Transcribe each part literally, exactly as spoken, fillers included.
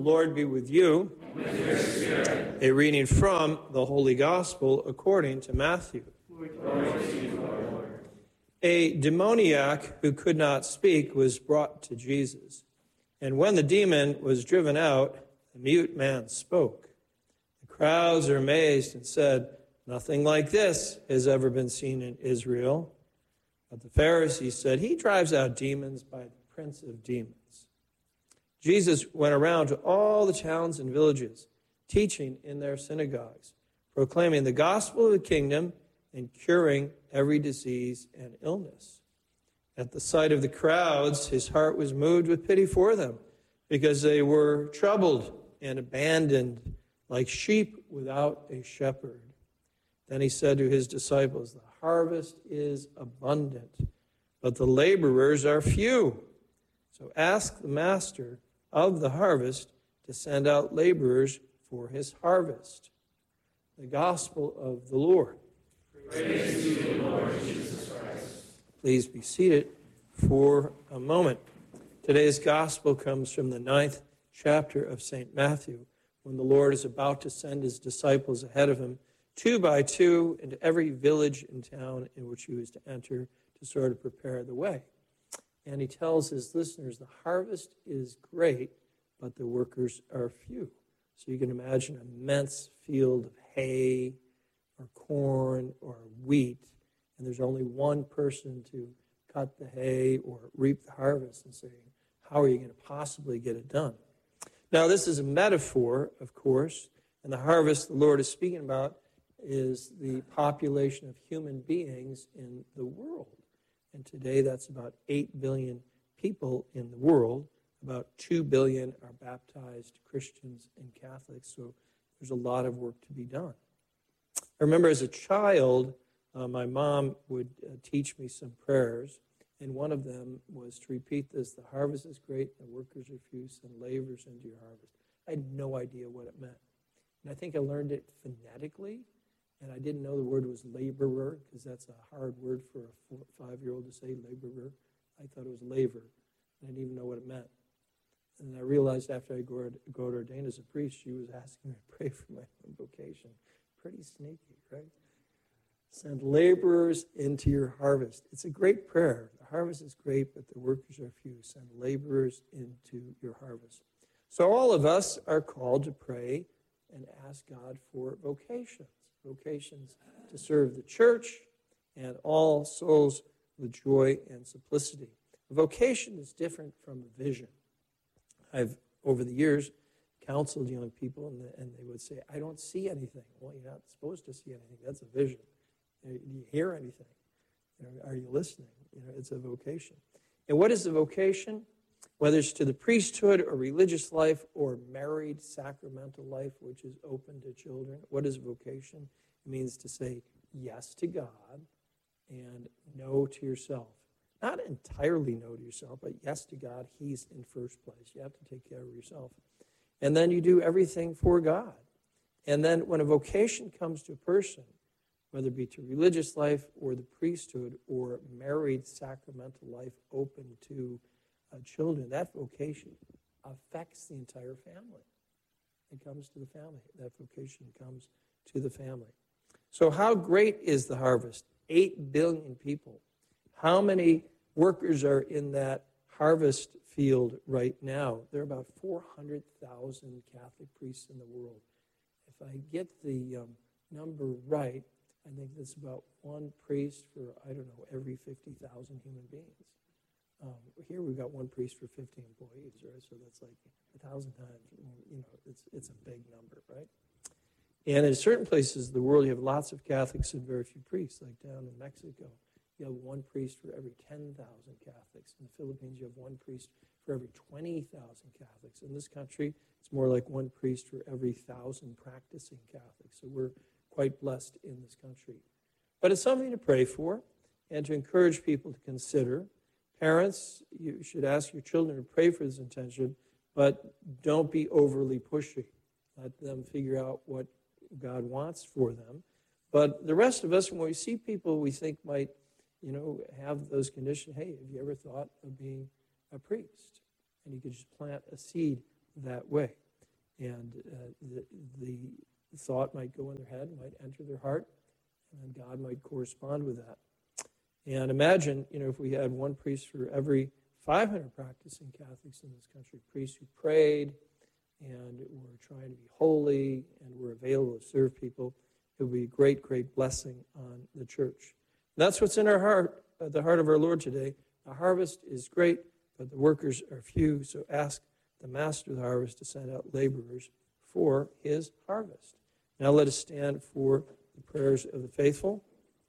Lord be with you. And with your spirit. A reading from the Holy Gospel according to Matthew. Glory to you, Lord. A demoniac who could not speak was brought to Jesus. And when the demon was driven out, the mute man spoke. The crowds are amazed and said, "Nothing like this has ever been seen in Israel." But the Pharisees said, "He drives out demons by the prince of demons." Jesus went around to all the towns and villages, teaching in their synagogues, proclaiming the gospel of the kingdom and curing every disease and illness. At the sight of the crowds, his heart was moved with pity for them, because they were troubled and abandoned like sheep without a shepherd. Then he said to his disciples, "The harvest is abundant, but the laborers are few. So ask the master of the harvest to send out laborers for his harvest." The gospel of the Lord. Praise to you, Lord Jesus Christ. Please be seated for a moment. Today's gospel comes from the ninth chapter of Saint Matthew, when the Lord is about to send his disciples ahead of him, two by two, into every village and town in which he was to enter to sort of prepare the way. And he tells his listeners, the harvest is great, but the workers are few. So you can imagine an immense field of hay or corn or wheat, and there's only one person to cut the hay or reap the harvest, and saying, how are you going to possibly get it done? Now, this is a metaphor, of course, and the harvest the Lord is speaking about is the population of human beings in the world. And today that's about eight billion people in the world. About two billion are baptized Christians and Catholics, so there's a lot of work to be done. I remember as a child, uh, my mom would uh, teach me some prayers, and one of them was to repeat this: the harvest is great, the workers are few, send laborers into your harvest. I had no idea what it meant. And I think I learned it phonetically, and I didn't know the word was laborer, because that's a hard word for a four, five-year-old to say, laborer. I thought it was labor. I didn't even know what it meant. And I realized after I got ordained as a priest, she was asking me to pray for my own vocation. Pretty sneaky, right? Send laborers into your harvest. It's a great prayer. The harvest is great, but the workers are few. Send laborers into your harvest. So all of us are called to pray and ask God for vocations. Vocations to serve the church and all souls with joy and simplicity. A vocation is different from a vision. I've, over the years, counseled young people, and, the, and they would say, I don't see anything. Well, you're not supposed to see anything. That's a vision. Do you hear anything? You know, are you listening? You know, it's a vocation. And what is a vocation? Whether it's to the priesthood or religious life or married sacramental life, which is open to children, what is a vocation? It means to say yes to God and no to yourself. Not entirely no to yourself, but yes to God. He's in first place. You have to take care of yourself. And then you do everything for God. And then when a vocation comes to a person, whether it be to religious life or the priesthood or married sacramental life open to uh, children, that vocation affects the entire family. It comes to the family. That vocation comes to the family. So how great is the harvest? Eight billion people. How many workers are in that harvest field right now? There are about four hundred thousand Catholic priests in the world. If I get the um, number right, I think that's about one priest for, I don't know, every fifty thousand human beings. Um, here we've got one priest for fifty employees, right? So that's like a thousand times, you know, it's it's a big number, right? And in certain places of the world, you have lots of Catholics and very few priests, like down in Mexico. You have one priest for every ten thousand Catholics. In the Philippines, you have one priest for every twenty thousand Catholics. In this country, it's more like one priest for every thousand practicing Catholics. So we're quite blessed in this country. But it's something to pray for and to encourage people to consider. Parents, you should ask your children to pray for this intention, but don't be overly pushy. Let them figure out what God wants for them. But the rest of us, when we see people we think might, you know, have those conditions, hey, have you ever thought of being a priest? And you could just plant a seed that way. and uh, the, the thought might go in their head, might enter their heart, and God might correspond with that. And imagine, you know, if we had one priest for every five hundred practicing Catholics in this country, priests who prayed and were trying to be holy and were available to serve people, it would be a great, great blessing on the church. And that's what's in our heart, at the heart of our Lord today. The harvest is great, but the workers are few, so ask the master of the harvest to send out laborers for his harvest. Now let us stand for the prayers of the faithful.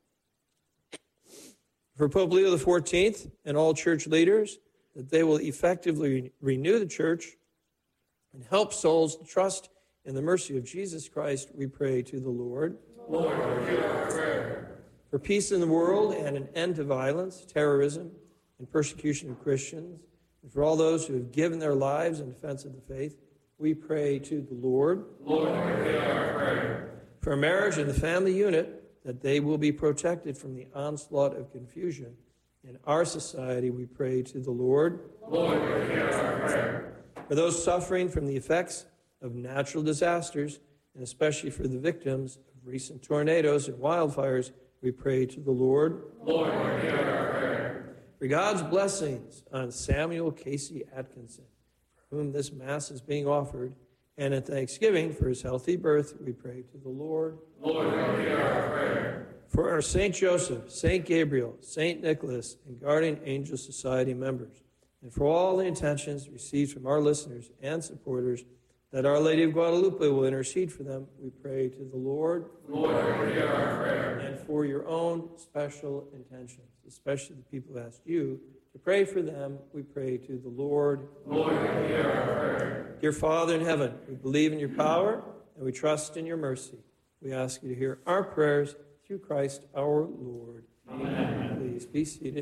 For Pope Leo the fourteenth and all church leaders, that they will effectively renew the church and help souls to trust in the mercy of Jesus Christ, we pray to the Lord. Lord, hear our prayer. For peace in the world and an end to violence, terrorism, and persecution of Christians, and for all those who have given their lives in defense of the faith, we pray to the Lord. Lord, hear our prayer. For marriage and the family unit, that they will be protected from the onslaught of confusion. In our society, we pray to the Lord. Lord, hear our prayer. For those suffering from the effects of natural disasters, and especially for the victims of recent tornadoes and wildfires, we pray to the Lord. Lord, hear our prayer. For God's blessings on Samuel Casey Atkinson, for whom this Mass is being offered, and in thanksgiving for his healthy birth, we pray to the Lord. Lord, hear our prayer. For our Saint Joseph, Saint Gabriel, Saint Nicholas, and Guardian Angel Society members, and for all the intentions received from our listeners and supporters, that Our Lady of Guadalupe will intercede for them, we pray to the Lord. Lord, hear our prayer. And for your own special intentions, especially the people who asked you to pray for them, we pray to the Lord. Lord, hear our prayer. Dear Father in heaven, we believe in your power and we trust in your mercy. We ask you to hear our prayers through Christ our Lord. Amen. Please be seated.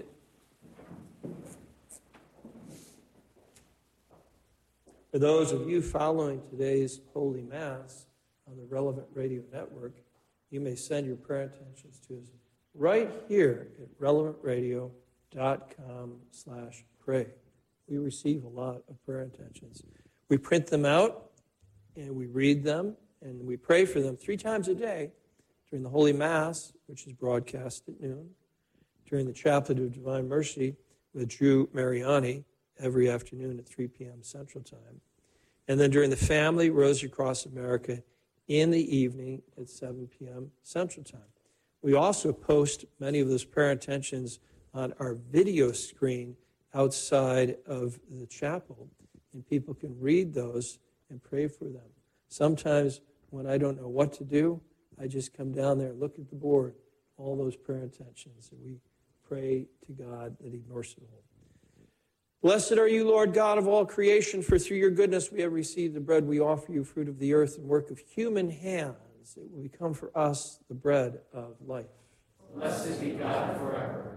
For those of you following today's Holy Mass on the Relevant Radio Network, you may send your prayer intentions to us right here at relevant radio dot com slash pray. We receive a lot of prayer intentions. We print them out, and we read them, and we pray for them three times a day during the Holy Mass, which is broadcast at noon, during the Chaplet of Divine Mercy with Drew Mariani every afternoon at three p.m. Central Time, and then during the Family Rosary Cross America in the evening at seven p.m. Central Time. We also post many of those prayer intentions on our video screen outside of the chapel, and people can read those and pray for them. Sometimes when I don't know what to do, I just come down there and look at the board, all those prayer intentions, and we pray to God that He'd be merciful. Blessed are you, Lord God of all creation, for through your goodness we have received the bread we offer you, fruit of the earth and work of human hands. It will become for us the bread of life. Blessed be God forever.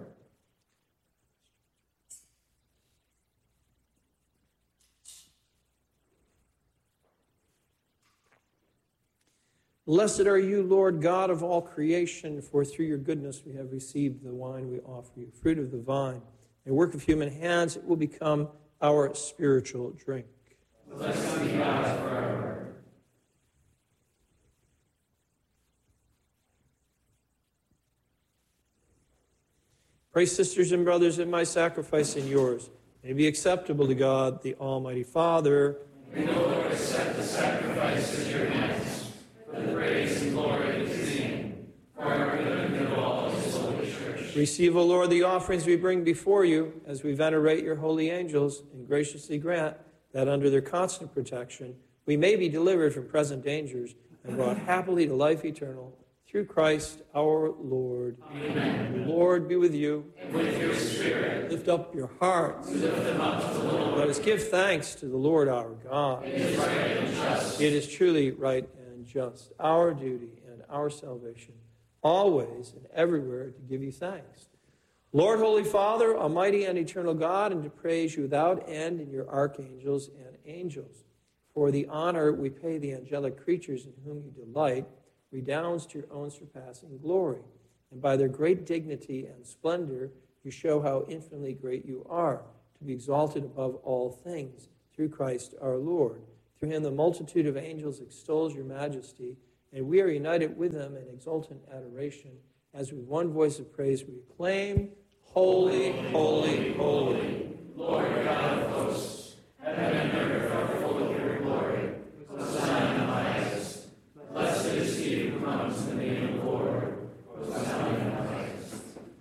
Blessed are you, Lord God of all creation, for through your goodness we have received the wine we offer you, fruit of the vine, and work of human hands. It will become our spiritual drink. Blessed be God forever. Pray, sisters and brothers, that my sacrifice and yours may be acceptable to God, the Almighty Father. May the Lord accept the sacrifice of your hands for the praise and glory of his name, for our good and of all his holy church. Receive, O Lord, the offerings we bring before you as we venerate your holy angels, and graciously grant that under their constant protection we may be delivered from present dangers and brought happily to life eternal through Christ our Lord. Amen. The Lord be with you. And with your spirit. Lift up your hearts. We lift them up to the Lord. Let us give thanks to the Lord our God. It is right and just. It is truly right and just, our duty and our salvation, always and everywhere to give you thanks. Lord, Holy Father, Almighty and eternal God, and to praise you without end in your archangels and angels. For the honor we pay the angelic creatures in whom you delight redounds to your own surpassing glory. And by their great dignity and splendor, you show how infinitely great you are, to be exalted above all things, through Christ our Lord. Through him the multitude of angels extols your majesty, and we are united with them in exultant adoration, as with one voice of praise we acclaim, Holy, holy, holy, Lord God of hosts, heaven and earth are full of your glory. Hosanna in the highest. Blessed is he who comes in the name of the Lord. Hosanna in the highest.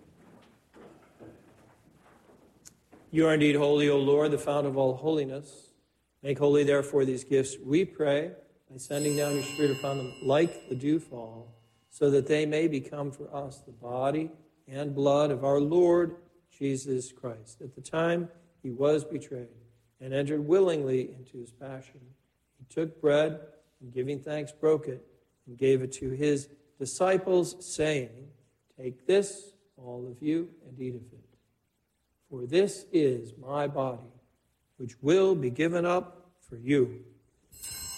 You are indeed holy, O Lord, the fount of all holiness. Make holy, therefore, these gifts, we pray, by sending down your Spirit upon them like the dewfall, so that they may become for us the body and blood of our Lord Jesus Christ. At the time he was betrayed and entered willingly into his passion, he took bread and, giving thanks, broke it and gave it to his disciples, saying, Take this, all of you, and eat of it. For this is my body, which will be given up for you.